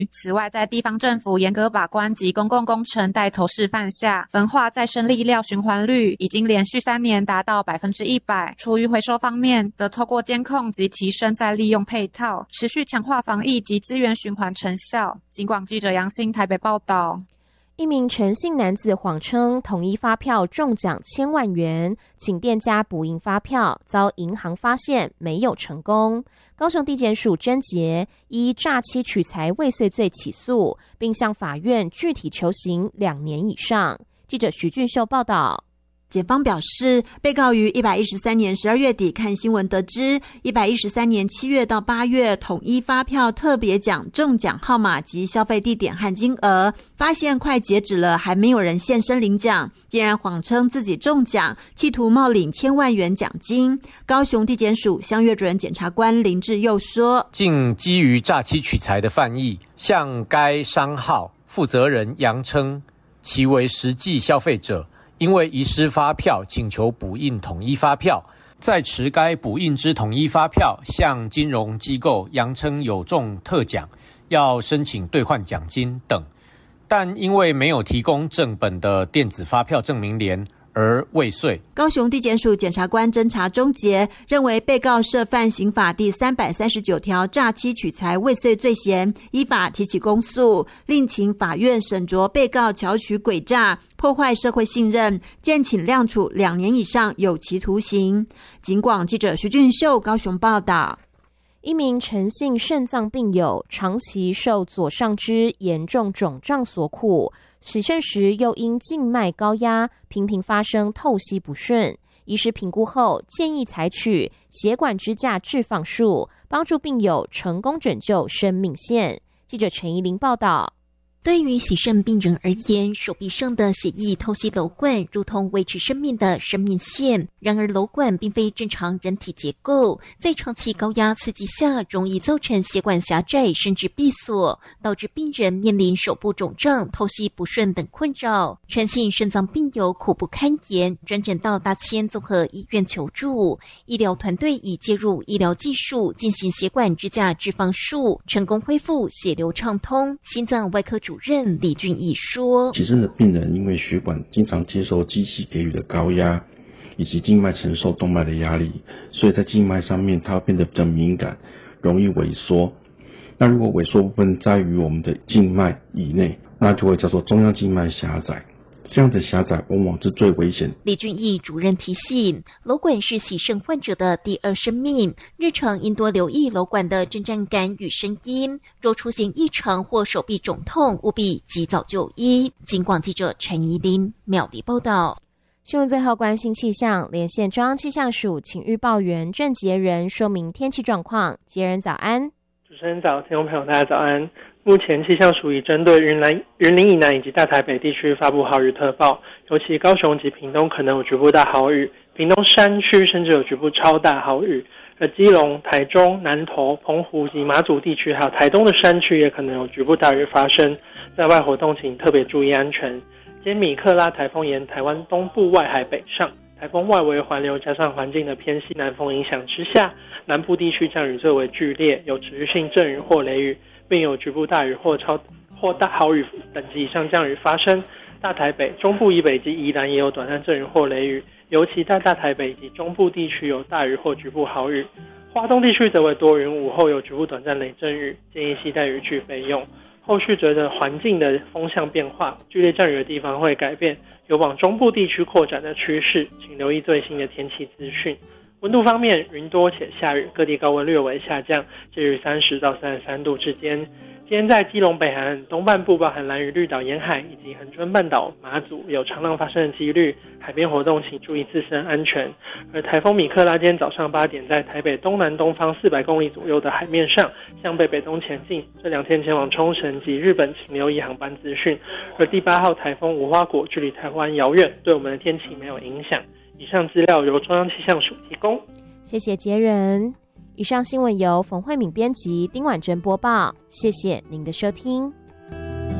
此外，在地方政府严格把关及公共工程带头示范下，焚化再生粒料循环率已经连续3年达到100%。厨余回收方面，则透过监控及提升再利用配套，持续强化防疫及资源循环成效。警广记者杨欣台北报道。 一名陈姓男子谎称统一发票中奖1000万元，请店家补印发票，遭银行发现没有成功。高雄地检署侦结，依诈欺取财未遂罪起诉，并向法院具体求刑2年以上。记者徐俊秀报道。 检方表示，被告于113年12月底看新闻得知，113年7月到8月统一发票特别奖中奖号码及消费地点和金额，发现快截止了还没有人现身领奖，竟然谎称自己中奖，企图冒领1000万元奖金。高雄地检署乡岳主任检察官林志佑说， 竟基于诈欺取财的犯意，向该商号负责人扬称其为实际消费者，因为遗失发票，请求补印统一发票，在持该补印之统一发票向金融机构扬称有中特奖，要申请兑换奖金等，但因为没有提供正本的电子发票证明联而未遂。 高雄地检署检察官侦查终结，认为被告涉犯刑法第339条诈欺取财未遂罪嫌，依法提起公诉，另请法院审酌被告巧取诡诈，破坏社会信任，建请量处2年以上有期徒刑。警广记者徐俊秀高雄报道。 一名陈姓肾脏病友长期受左上肢严重肿胀所苦，洗肾时又因静脉高压，频频发生透析不顺。医师评估后建议采取血管支架置放术，帮助病友成功拯救生命线。记者陈怡玲报道。 对于洗肾病人而言，手臂上的血液透析瘘管如同维持生命的生命线。然而瘘管并非正常人体结构，在长期高压刺激下，容易造成血管狭窄甚至闭锁，导致病人面临手部肿胀、透析不顺等困扰。陈姓肾脏病友苦不堪言，转诊到大千综合医院求助。医疗团队已介入医疗技术进行血管支架置放术，成功恢复血流畅通。心脏外科主任李俊义说， 洗肾的病人因为血管经常接受机器给予的高压，以及静脉承受动脉的压力，所以在静脉上面它会变得比较敏感，容易萎缩。那如果萎缩部分在于我们的静脉以内，那就会叫做中央静脉狭窄。这样的狭窄往往是最危险。 李俊义主任提醒，瘘管是洗肾患者的第二生命，日常应多留意瘘管的震颤感与声音，若出现异常或手臂肿痛，务必及早就医。警广记者陈怡琳苗栗报道。 新闻最后关心气象，连线中央气象署请预报员郑杰仁说明天气状况。杰仁早安。 主持人早，听众朋友大家早安。目前气象署已针对云林以南以及大台北地区发布豪雨特报，尤其高雄及屏东可能有局部大豪雨，屏东山区甚至有局部超大豪雨，而基隆、台中、南投、澎湖及马祖地区还有台东的山区也可能有局部大雨发生，在外活动请特别注意安全。今天米克拉台风沿台湾东部外海北上，台风外围环流加上环境的偏西南风影响之下，南部地区降雨最为剧烈，有持续性阵雨或雷雨，并有局部大雨或大豪雨等级以上降雨发生。大台北、中部以北及宜兰也有短暂阵雨或雷雨，尤其在大台北以及中部地区有大雨或局部豪雨。花东地区则为多云，午后有局部短暂雷阵雨，建议携带雨具备用。后续随着环境的风向变化，剧烈降雨的地方会改变，有往中部地区扩展的趋势，请留意最新的天气资讯。温度方面，云多且下雨，各地高温略微下降，介于30到33度之间。今天在基隆北海岸东半部，包含兰屿绿岛沿海以及恒春半岛、马祖有长浪发生的几率，海边活动请注意自身安全。而台风米克拉今天早上8点在台北东南东方400公里左右的海面上向北东前进，这2天前往冲绳及日本请留意航班资讯。而第8号台风无花果距离台湾遥远，对我们的天气没有影响。以上资料由中央气象署提供。 谢谢杰仁。以上新闻由冯慧敏编辑，丁婉珍播报。谢谢您的收听。